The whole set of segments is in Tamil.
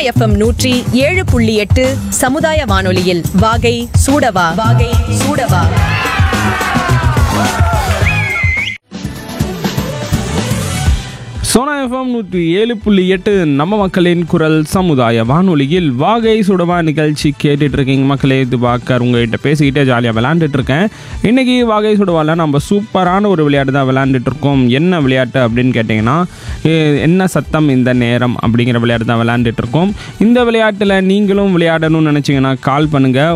FM 107.8 சமுதாய வானொலியில் வாகை சூடவா வாகை சூடவா. சோனா எஃப்எம் 107.8 நம்ம மக்களின் குரல் சமுதாய வானொலியில் வாகை சுடவா நிகழ்ச்சி கேட்டுட்டு இருக்கீங்க மக்களே. இது பார்க்க உங்ககிட்ட பேசிக்கிட்டே ஜாலியாக விளையாண்டுட்டு இருக்கேன். இன்றைக்கி வாகை சுடவாவில் நம்ம சூப்பரான ஒரு விளையாட்டு தான் விளையாண்டுட்டு இருக்கோம். என்ன விளையாட்டு அப்படின்னு கேட்டிங்கன்னா, என்ன சத்தம் இந்த நேரம் அப்படிங்கிற விளையாட்டு தான் விளையாண்டுட்டு இருக்கோம். இந்த விளையாட்டில் நீங்களும் விளையாடணும்னு நினச்சிங்கன்னா கால் பண்ணுங்கள்.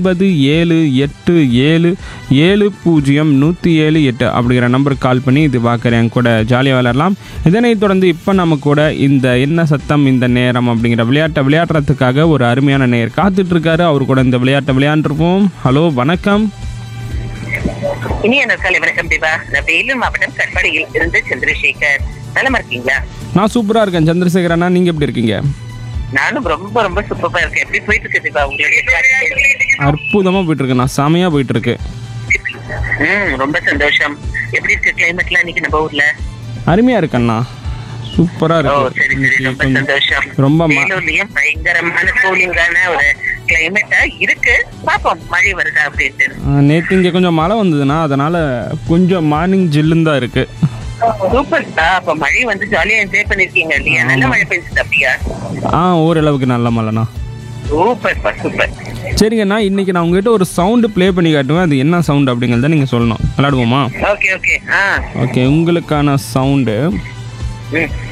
9777070178 அப்படிங்கிற நம்பருக்கு கால் பண்ணி இது பார்க்குறேன் கூட ஜாலியாக விளையாடலாம். இதனை தொடர்ந்து இப்போ நம்ம கூட இந்த என்ன சத்தம் இந்த நேரம் அப்படிங்கிற விளையாட்டை விளையாடுறதுக்காக ஒரு அருமையான நேயர் காத்துட்டு இருக்காரு. அவர் கூட இந்த விளையாட்டை விளையாண்டுருப்போம். ஹலோ, வணக்கம். இனிய நற்காலை வணக்கம் தேவா. நான் வேலூர் மாவட்டம் கட்பாடியில் இருந்து சந்திரசேகர். நலமா இருக்கீங்களா? நான் சூப்பரா இருக்கேன் சந்திரசேகர் அண்ணா, நீங்க எப்படி இருக்கீங்க? நானும் ரொம்ப ரொம்ப சூப்பரா இருக்கேன். எப்படி போயிட்டு இருக்கு தேவா உங்களுக்கு? அற்புதமா போயிட்டு இருக்கு, நான் செமையா போயிட்டு இருக்கு. ரொம்ப சந்தோஷம். எப்படி இருக்கு கிளைமேட்லாம் இன்னைக்கு நம்ம ஊர்ல? அருமையா இருக்கண்ணா, சூப்பரா இருக்கு. ரொம்ப சந்தோஷம். ரொம்ப வேலூர்லயும் பயங்கரமான கூலிங்கான ஒரு கிளைமேட்டா இருக்கு. பாப்போம் மழை வருதா அப்படின்ட்டு. நேற்று இங்க கொஞ்சம் மழை வந்ததுன்னா அதனால கொஞ்சம் மார்னிங் ஜில்லுன்னு தான் இருக்கு. சூப்பர்டா. அப்ப மழை வந்து ஜாலியா என்ஜாய் பண்ணிருக்கீங்க இல்லையா? நல்ல மழை பெய்ஞ்சுது அப்படியா? ஓரளவுக்கு நல்ல மழைண்ணா. சூப்பர்ப்பா சூப்பர். சரிங்கண்ணா, இன்னைக்கு நான் உங்ககிட்ட ஒரு சவுண்டு ப்ளே பண்ணி காட்டுவேன். அது என்ன சவுண்ட் அப்படிங்கிறத நீங்க சொல்லணும். விளையாடுவோமா? Okay okay. ஓகே, உங்களுக்கான சவுண்டு